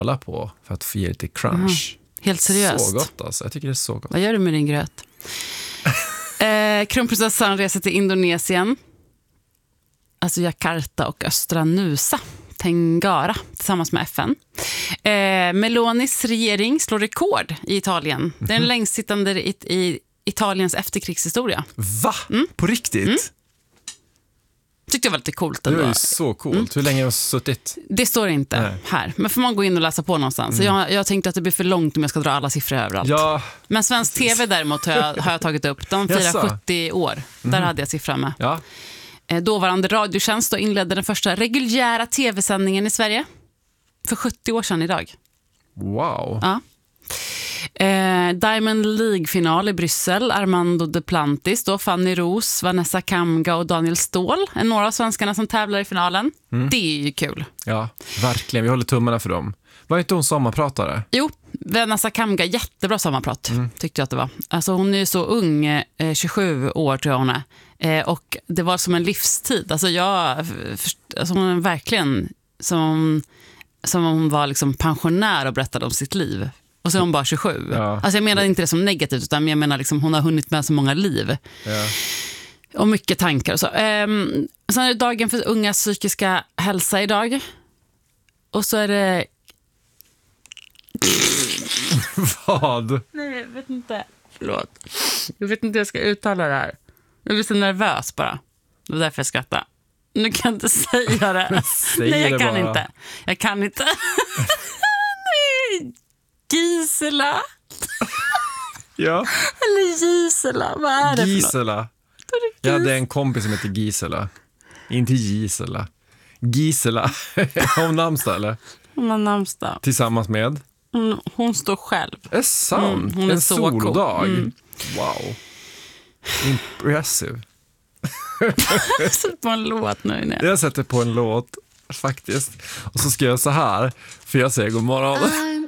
hålla på för att få ge lite crunch. Helt seriöst. Så gott alltså, jag tycker det är så gott. Vad gör du med din gröt? Kronprinsessan reser till Indonesien. Alltså Jakarta och östra Nusa. Tenggara tillsammans med FN. Melonis regering slår rekord i Italien. Det är den längst sittande i Italiens efterkrigshistoria. Va? På riktigt? Tyckte jag var lite coolt Det ändå. är ju så coolt. Hur länge har du suttit? Det står inte här. Men får man gå in och läsa på någonstans. Så jag tänkte att det blir för långt om jag ska dra alla siffror överallt. Ja. Men svensk tv däremot har jag tagit upp. De firar 70 år. Där hade jag siffran med. Ja. Dåvarande Radiotjänst inledde den första reguljära tv-sändningen i Sverige. För 70 år sedan idag. Wow. Ja. Diamond League-final i Bryssel. Armando Duplantis, Fanny Roos, Vanessa Kamga och Daniel Ståhl är några av svenskarna som tävlar i finalen. Det är ju kul. Ja, verkligen. Vi håller tummarna för dem. Var inte hon sommarpratare? Jo, Vanessa Kamga, jättebra sommarprat tyckte jag att det var. Alltså hon är ju så ung, 27 år tror jag hon är. Och det var som en livstid. Alltså hon är verkligen som hon var liksom pensionär och berättade om sitt liv. Och så är hon bara 27. Ja. Alltså jag menar inte det som negativt, utan jag menar liksom hon har hunnit med så många liv. Ja. Och mycket tankar och så. Sen är det dagen för ungas psykiska hälsa idag. Och så är det... Vad? Nej, jag vet inte. Förlåt. Jag vet inte hur jag ska uttala det här. Jag blir så nervös bara. Det var därför jag skrattade. Nu kan jag inte säga det. Nej, jag kan inte. Jag kan inte. Nej. Gisela. Ja. Eller Gisela. Vad är det Gisela. Jag hade en kompis som heter Gisela. Inte Gisela. Gisela. Har hon namnsdag eller? Hon har namnsdag. Tillsammans med? Hon står själv. Är sant? Hon är en så soldag. cool. Wow. Impressive. Jag sätter på en låt nu. Jag sätter på en låt faktiskt. Och så ska jag så här. För jag säger god morgon.